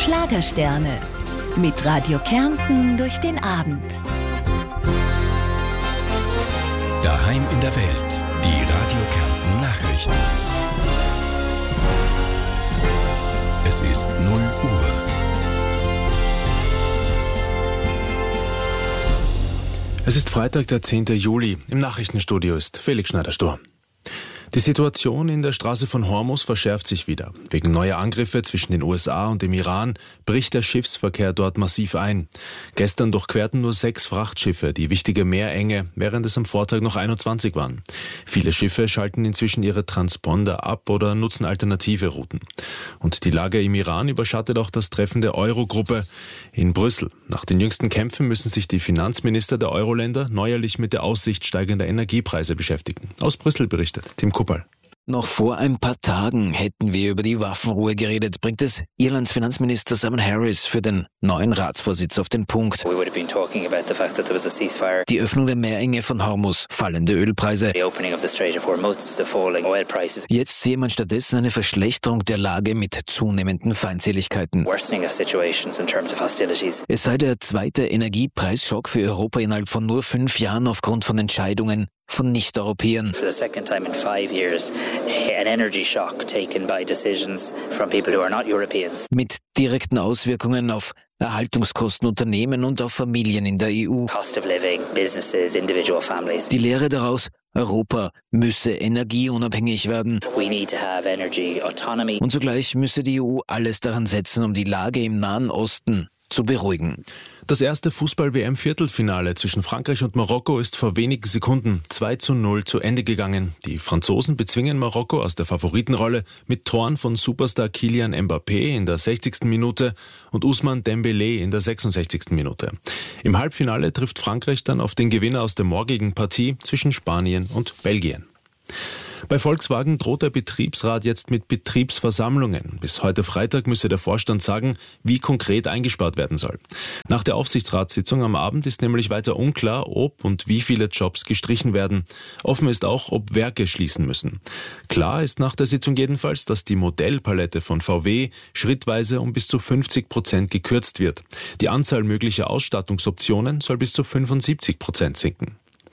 Schlagersterne. Mit Radio Kärnten durch den Abend. Daheim in der Welt. Die Radio Kärnten Nachrichten. Es ist 0 Uhr. Es ist Freitag, der 10. Juli. Im Nachrichtenstudio ist Felix Schneider-Sturm. Die Situation in der Straße von Hormuz verschärft sich wieder. Wegen neuer Angriffe zwischen den USA und dem Iran bricht der Schiffsverkehr dort massiv ein. Gestern durchquerten nur 6 Frachtschiffe die wichtige Meerenge, während es am Vortag noch 21 waren. Viele Schiffe schalten inzwischen ihre Transponder ab oder nutzen alternative Routen. Und die Lage im Iran überschattet auch das Treffen der Euro-Gruppe in Brüssel. Nach den jüngsten Kämpfen müssen sich die Finanzminister der Euro-Länder neuerlich mit der Aussicht steigender Energiepreise beschäftigen. Aus Brüssel berichtet Tim Kuppel. Noch vor ein paar Tagen hätten wir über die Waffenruhe geredet, bringt es Irlands Finanzminister Simon Harris für den neuen Ratsvorsitz auf den Punkt. Die Öffnung der Meerenge von Hormuz, fallende Ölpreise. Jetzt sehe man stattdessen eine Verschlechterung der Lage mit zunehmenden Feindseligkeiten. Es sei der zweite Energiepreisschock für Europa innerhalb von nur 5 Jahren aufgrund von Entscheidungen von Nicht-Europäern. For the second time in 5 years, an energy shock taken by decisions from people who are not Europeans. Mit direkten Auswirkungen auf Erhaltungskosten, Unternehmen und auf Familien in der EU. Cost of living, businesses, individual families. Die Lehre daraus: Europa müsse energieunabhängig werden. We need to have energy autonomy. Und zugleich müsse die EU alles daran setzen, um die Lage im Nahen Osten zu beruhigen. Das erste Fußball-WM-Viertelfinale zwischen Frankreich und Marokko ist vor wenigen Sekunden 2:0 zu Ende gegangen. Die Franzosen bezwingen Marokko aus der Favoritenrolle mit Toren von Superstar Kylian Mbappé in der 60. Minute und Ousmane Dembélé in der 66. Minute. Im Halbfinale trifft Frankreich dann auf den Gewinner aus der morgigen Partie zwischen Spanien und Belgien. Bei Volkswagen droht der Betriebsrat jetzt mit Betriebsversammlungen. Bis heute Freitag müsse der Vorstand sagen, wie konkret eingespart werden soll. Nach der Aufsichtsratssitzung am Abend ist nämlich weiter unklar, ob und wie viele Jobs gestrichen werden. Offen ist auch, ob Werke schließen müssen. Klar ist nach der Sitzung jedenfalls, dass die Modellpalette von VW schrittweise um bis zu 50% gekürzt wird. Die Anzahl möglicher Ausstattungsoptionen soll bis zu 75% sinken.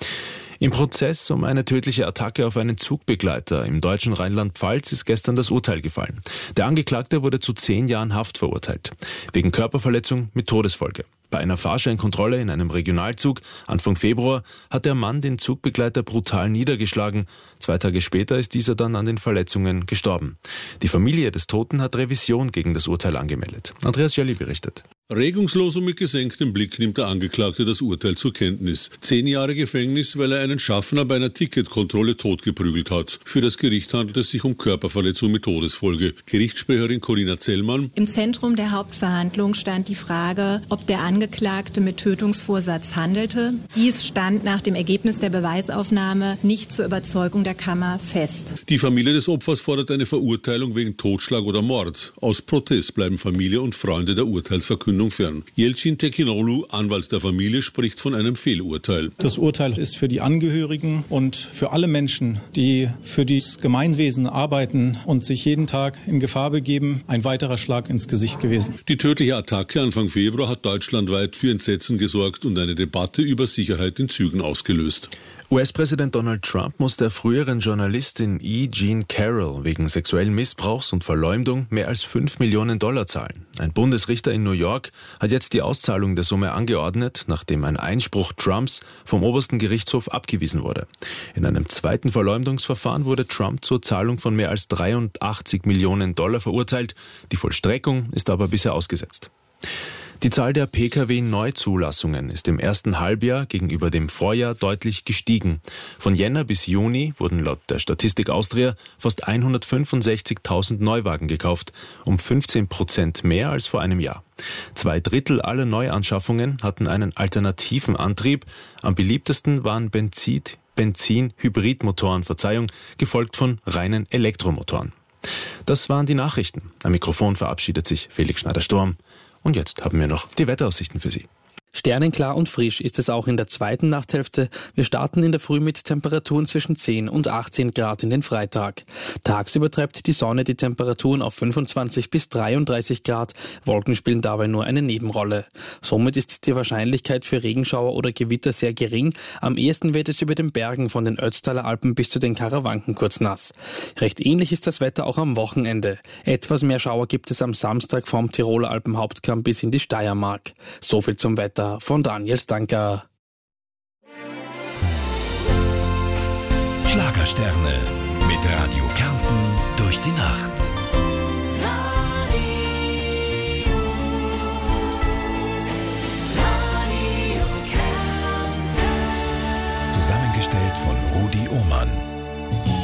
Im Prozess um eine tödliche Attacke auf einen Zugbegleiter im deutschen Rheinland-Pfalz ist gestern das Urteil gefallen. Der Angeklagte wurde zu 10 Jahren Haft verurteilt, wegen Körperverletzung mit Todesfolge. Bei einer Fahrscheinkontrolle in einem Regionalzug Anfang Februar hat der Mann den Zugbegleiter brutal niedergeschlagen. 2 Tage später ist dieser dann an den Verletzungen gestorben. Die Familie des Toten hat Revision gegen das Urteil angemeldet. Andreas Jelly berichtet. Regungslos und mit gesenktem Blick nimmt der Angeklagte das Urteil zur Kenntnis. 10 Jahre Gefängnis, weil er einen Schaffner bei einer Ticketkontrolle totgeprügelt hat. Für das Gericht handelt es sich um Körperverletzung mit Todesfolge. Gerichtssprecherin Corinna Zellmann: Im Zentrum der Hauptverhandlung stand die Frage, ob der Angeklagte mit Tötungsvorsatz handelte. Dies stand nach dem Ergebnis der Beweisaufnahme nicht zur Überzeugung der Kammer fest. Die Familie des Opfers fordert eine Verurteilung wegen Totschlag oder Mord. Aus Protest bleiben Familie und Freunde der Urteilsverkündung fern. Yelcin Tekinoglu, Anwalt der Familie, spricht von einem Fehlurteil. Das Urteil ist für die Angehörigen und für alle Menschen, die für das Gemeinwesen arbeiten und sich jeden Tag in Gefahr begeben, ein weiterer Schlag ins Gesicht gewesen. Die tödliche Attacke Anfang Februar hat deutschlandweit für Entsetzen gesorgt und eine Debatte über Sicherheit in Zügen ausgelöst. US-Präsident Donald Trump muss der früheren Journalistin E. Jean Carroll wegen sexuellen Missbrauchs und Verleumdung mehr als $5 Millionen zahlen. Ein Bundesrichter in New York hat jetzt die Auszahlung der Summe angeordnet, nachdem ein Einspruch Trumps vom obersten Gerichtshof abgewiesen wurde. In einem zweiten Verleumdungsverfahren wurde Trump zur Zahlung von mehr als $83 Millionen verurteilt. Die Vollstreckung ist aber bisher ausgesetzt. Die Zahl der Pkw-Neuzulassungen ist im ersten Halbjahr gegenüber dem Vorjahr deutlich gestiegen. Von Jänner bis Juni wurden laut der Statistik Austria fast 165.000 Neuwagen gekauft, um 15% mehr als vor einem Jahr. 2/3 aller Neuanschaffungen hatten einen alternativen Antrieb. Am beliebtesten waren Benzin-Hybridmotoren, gefolgt von reinen Elektromotoren. Das waren die Nachrichten. Am Mikrofon verabschiedet sich Felix Schneider-Sturm. Und jetzt haben wir noch die Wetteraussichten für Sie. Sternenklar und frisch ist es auch in der zweiten Nachthälfte. Wir starten in der Früh mit Temperaturen zwischen 10 und 18 Grad in den Freitag. Tagsüber treibt die Sonne die Temperaturen auf 25 bis 33 Grad. Wolken spielen dabei nur eine Nebenrolle. Somit ist die Wahrscheinlichkeit für Regenschauer oder Gewitter sehr gering. Am ehesten wird es über den Bergen von den Ötztaler Alpen bis zu den Karawanken kurz nass. Recht ähnlich ist das Wetter auch am Wochenende. Etwas mehr Schauer gibt es am Samstag vom Tiroler Alpenhauptkamm bis in die Steiermark. So viel zum Wetter von Daniel Stanker. Schlagersterne mit Radio Kärnten durch die Nacht.